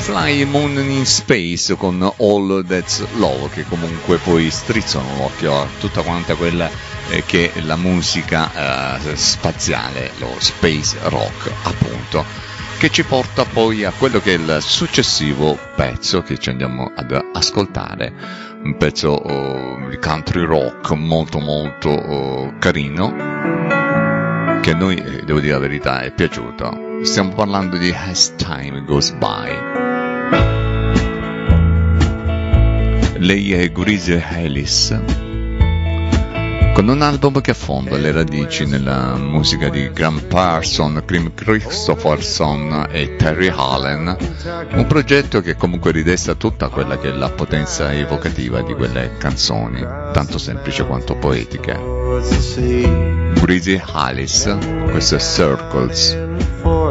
Fly Moon in Space con All That's Love, che comunque poi strizzano l'occhio a tutta quanta quella che è la musica spaziale, lo space rock appunto, che ci porta poi a quello che è il successivo pezzo che ci andiamo ad ascoltare, un pezzo di country rock molto molto carino, che a noi, devo dire la verità, è piaciuto. Stiamo parlando di As Time Goes By. Lei è Gracie Ellis, con un album che affonda le radici nella musica di Graham Parsons, Krim Kristofferson e Terry Allen, un progetto che comunque ridesta tutta quella che è la potenza evocativa di quelle canzoni, tanto semplici quanto poetiche. Gracie Ellis, questo è Circles.